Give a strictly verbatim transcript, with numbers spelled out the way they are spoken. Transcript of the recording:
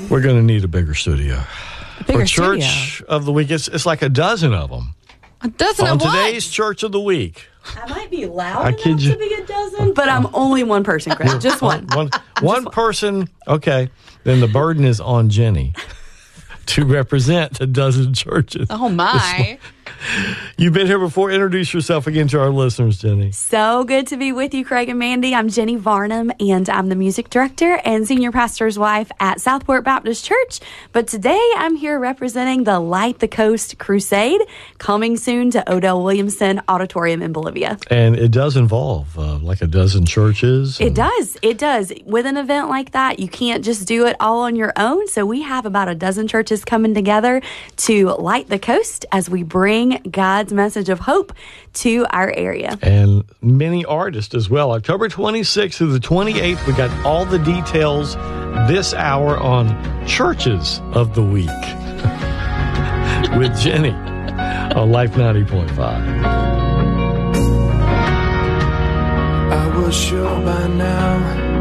We're going to need a bigger studio. A bigger For Church studio. of the Week, it's, it's like a dozen of them. A dozen On of what? today's Church of the Week. I might be loud I enough kid you. to be a dozen, but I'm only one person, Chris. Just one. One, one person, okay, then the burden is on Jenny to represent a dozen churches. Oh, my. You've been here before. Introduce yourself again to our listeners, Jenny. So good to be with you, Craig and Mandy. I'm Jenny Varnum, and I'm the music director and senior pastor's wife at Southport Baptist Church. But today I'm here representing the Light the Coast Crusade, coming soon to Odell Williamson Auditorium in Bolivia. And it does involve uh, like a dozen churches. It does. It does. With an event like that, you can't just do it all on your own. So we have about a dozen churches coming together to light the coast as we bring God's message of hope to our area. And many artists as well. October twenty-sixth through the twenty-eighth, we got all the details this hour on Churches of the Week with Jenny on Life ninety point five. I was sure by now